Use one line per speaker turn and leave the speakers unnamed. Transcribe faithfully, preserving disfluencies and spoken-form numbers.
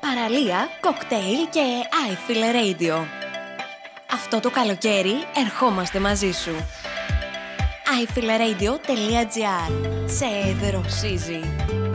παραλία, κοκτέιλ και iFeel Radio. Αυτό το καλοκαίρι ερχόμαστε μαζί σου. άι φιλ ρέιντιο τελεία τζι άρ. Σε δροσίζει.